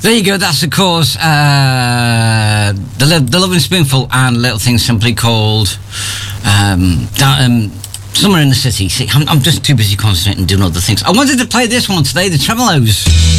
There you go. That's, of course, the Loving Spoonful and Little Thing Simply Called Somewhere in the City. See, I'm just too busy concentrating and doing other things. I wanted to play this one today, the Tremolos.